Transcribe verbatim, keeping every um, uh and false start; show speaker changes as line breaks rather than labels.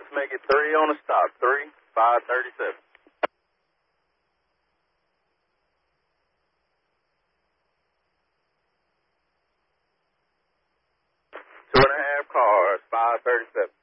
Let's make it three on the stop. Three, five, thirty-seven. Two and a half cars, five thirty-seven.